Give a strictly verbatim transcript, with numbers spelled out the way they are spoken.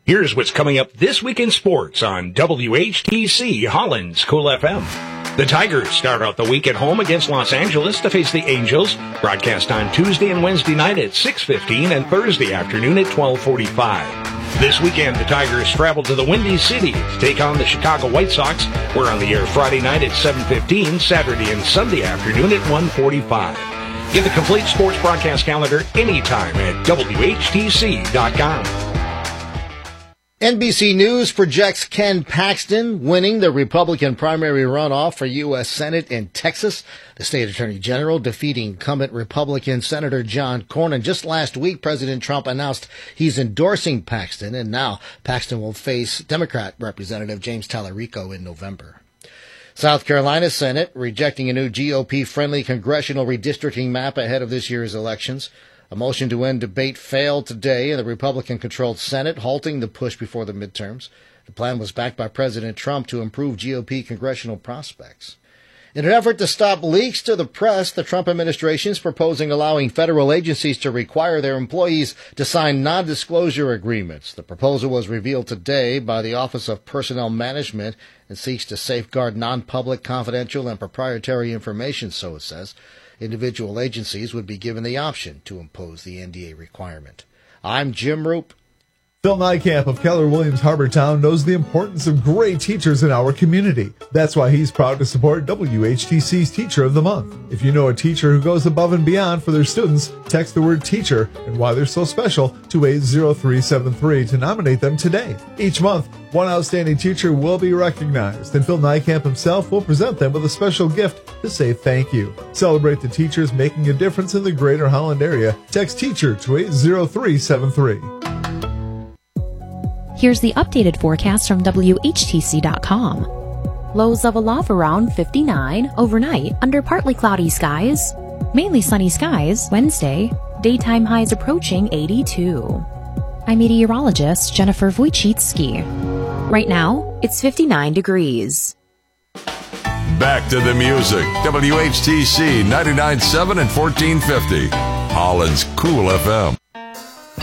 Here's what's coming up this week in sports on W H T C Holland's Cool F M. The Tigers start out the week at home against Los Angeles to face the Angels. Broadcast on Tuesday and Wednesday night at six fifteen and Thursday afternoon at twelve forty-five. This weekend, the Tigers travel to the Windy City to take on the Chicago White Sox. We're on the air Friday night at seven fifteen, Saturday and Sunday afternoon at one forty-five. Get the complete sports broadcast calendar anytime at W H T C dot com. N B C News projects Ken Paxton winning the Republican primary runoff for U S Senate in Texas. The state attorney general defeating incumbent Republican Senator John Cornyn. Just last week, President Trump announced he's endorsing Paxton, and now Paxton will face Democrat Representative James Tallarico in November. South Carolina Senate rejecting a new G O P-friendly congressional redistricting map ahead of this year's elections. A motion to end debate failed today in the Republican-controlled Senate, halting the push before the midterms. The plan was backed by President Trump to improve G O P congressional prospects. In an effort to stop leaks to the press, the Trump administration is proposing allowing federal agencies to require their employees to sign non-disclosure agreements. The proposal was revealed today by the Office of Personnel Management and seeks to safeguard non-public, confidential, and proprietary information, so it says. Individual agencies would be given the option to impose the N D A requirement. I'm Jim Roop. Phil Niekamp of Keller Williams Harbortown knows the importance of great teachers in our community. That's why he's proud to support W H T C's Teacher of the Month. If you know a teacher who goes above and beyond for their students, text the word teacher and why they're so special to eight zero three seven three to nominate them today. Each month, one outstanding teacher will be recognized, and Phil Niekamp himself will present them with a special gift to say thank you. Celebrate the teachers making a difference in the greater Holland area. Text teacher to eight zero three seven three. Here's the updated forecast from W H T C dot com. Lows level off around fifty-nine overnight under partly cloudy skies. Mainly sunny skies Wednesday. Daytime highs approaching eighty-two. I'm meteorologist Jennifer Wojcicki. Right now, it's fifty-nine degrees. Back to the music. W H T C ninety-nine point seven and fourteen fifty. Holland's Cool F M.